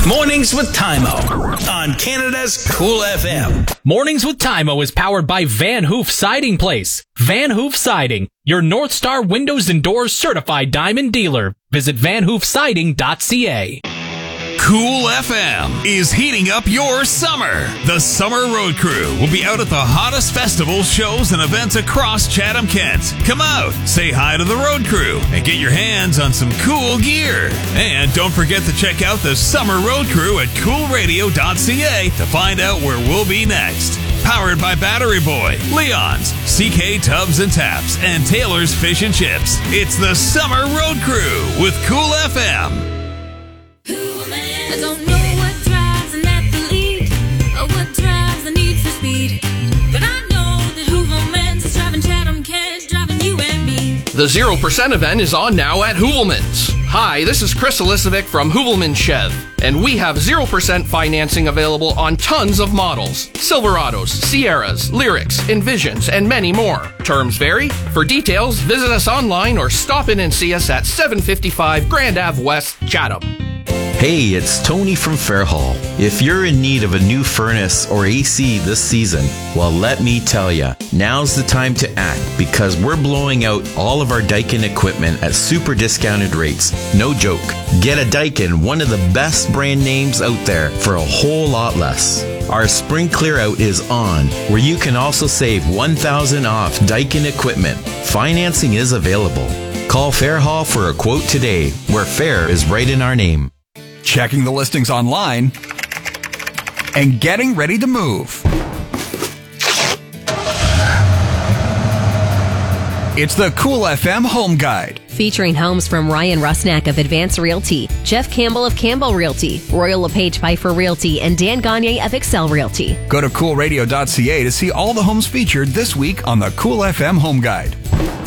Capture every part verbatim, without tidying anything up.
Mornings with Tymo on Canada's Cool F M. Mornings with Tymo is powered by Van Hoof Siding Place. Van Hoof Siding, your North Star Windows and Doors certified diamond dealer. Visit van hoof siding dot c a. Cool F M is heating up your summer. The Summer Road Crew will be out at the hottest festivals, shows, and events across Chatham-Kent. Come out, say hi to the Road Crew, and get your hands on some cool gear. And don't forget to check out the Summer Road Crew at cool radio dot c a to find out where we'll be next. Powered by Battery Boy, Leon's, C K Tubs and Taps, and Taylor's Fish and Chips. It's the Summer Road Crew with Cool F M. I don't know what drives an athlete or what drives the need for speed, but I know that Hoovelmans is driving Chatham-Kent, driving you and me. The zero percent event is on now at Hoovelmans. Hi, this is Chris Elisovic from Hoovelman Chev, and we have zero percent financing available on tons of models. Silverados, Sierras, Lyrics, Envisions, and many more. Terms vary. For details, visit us online or stop in and see us at seven fifty-five Grand Ave West, Chatham. Hey, it's Tony from Fairhall. If you're in need of a new furnace or A C this season, well, let me tell ya, now's the time to act because we're blowing out all of our Daikin equipment at super discounted rates. No joke. Get a Daikin, one of the best brand names out there, for a whole lot less. Our spring clear out is on, where you can also save one thousand dollars off Daikin equipment. Financing is available. Call Fairhall for a quote today, where fair is right in our name. Checking the listings online, and getting ready to move. It's the Cool F M Home Guide. Featuring homes from Ryan Rusnak of Advance Realty, Jeff Campbell of Campbell Realty, Royal LePage Piper Realty, and Dan Gagne of Excel Realty. Go to cool radio dot c a to see all the homes featured this week on the Cool F M Home Guide.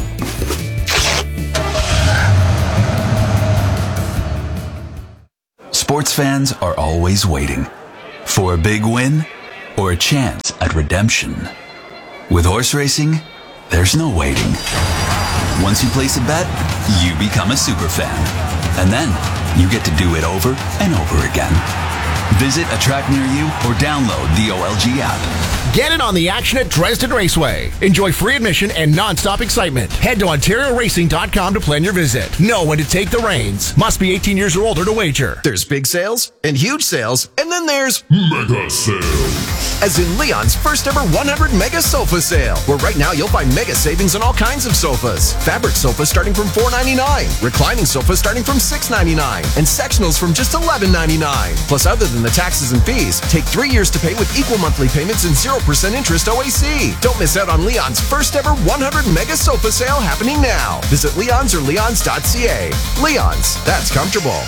Sports fans are always waiting for a big win or a chance at redemption. With horse racing, there's no waiting. Once you place a bet, you become a super fan. And then you get to do it over and over again. Visit a track near you or download the O L G app. Get in on the action at Dresden Raceway. Enjoy free admission and non-stop excitement. Head to ontario racing dot com to plan your visit. Know when to take the reins. Must be eighteen years or older to wager. There's big sales and huge sales, and then there's mega sales. As in Leon's first ever one hundred mega sofa sale, where right now you'll find mega savings on all kinds of sofas. Fabric sofas starting from four ninety-nine, reclining sofas starting from six ninety-nine, and sectionals from just eleven ninety-nine. Plus, other than the taxes and fees, take three years to pay with equal monthly payments and zero percent interest O A C. Don't miss out on Leon's first ever one hundred mega sofa sale happening now. Visit Leon's or leons dot c a. Leon's, that's comfortable.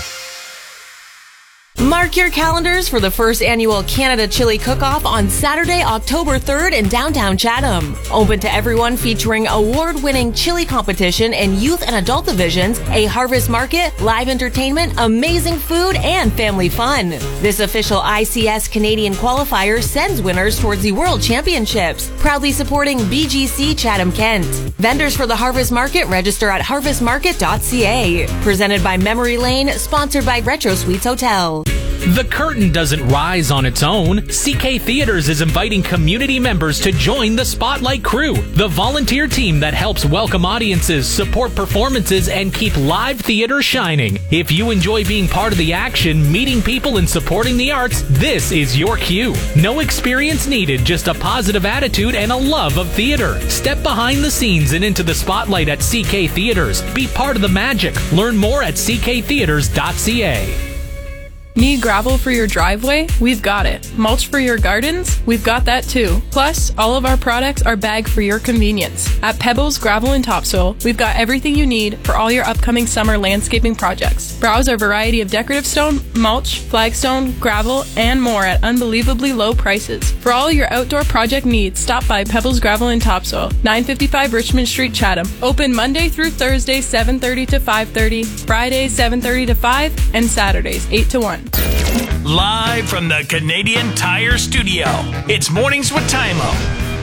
Mark your calendars for the first annual Canada Chili Cook-Off on Saturday, October third in downtown Chatham. Open to everyone, featuring award-winning chili competition in youth and adult divisions, a harvest market, live entertainment, amazing food, and family fun. This official I C S Canadian qualifier sends winners towards the World Championships, proudly supporting B G C Chatham-Kent. Vendors for the harvest market register at harvest market dot c a. Presented by Memory Lane, sponsored by Retro Suites Hotel. The curtain doesn't rise on its own. C K Theaters is inviting community members to join the Spotlight Crew, the volunteer team that helps welcome audiences, support performances, and keep live theater shining. If you enjoy being part of the action, meeting people, and supporting the arts, this is your cue. No experience needed, just a positive attitude and a love of theater. Step behind the scenes and into the spotlight at C K Theaters. Be part of the magic. Learn more at c k theaters dot c a. Need gravel for your driveway? We've got it. Mulch for your gardens? We've got that too. Plus, all of our products are bagged for your convenience. At Pebbles Gravel and Topsoil, we've got everything you need for all your upcoming summer landscaping projects. Browse our variety of decorative stone, mulch, flagstone, gravel, and more at unbelievably low prices. For all your outdoor project needs, stop by Pebbles Gravel and Topsoil, nine fifty-five Richmond Street, Chatham. Open Monday through Thursday, seven thirty to five thirty, Fridays, seven thirty to five, and Saturdays, eight to one. Live from the Canadian Tire Studio, it's Mornings with Tymo.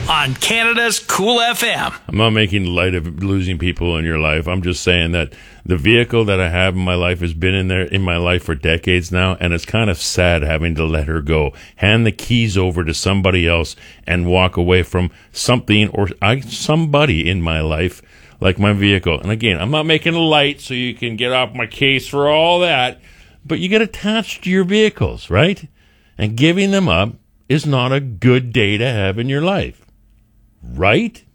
on Canada's Cool F M. I'm not making light of losing people in your life. I'm just saying that the vehicle that I have in my life has been in there in my life for decades now, and it's kind of sad having to let her go. Hand the keys over to somebody else and walk away from something or I, somebody in my life, like my vehicle. And again, I'm not making light so you can get off my case for all that, but you get attached to your vehicles, right? And giving them up is not a good day to have in your life, right?